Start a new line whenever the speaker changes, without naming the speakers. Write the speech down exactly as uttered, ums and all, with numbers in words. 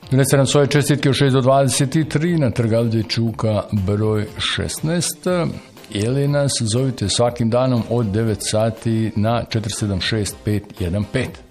Donese nam svoje čestitke u šest do dvadeset tri na Trg Alde Čuka broj šesnaest ili nas zovite svakim danom od devet sati na četiri sedam šest pet jedan pet.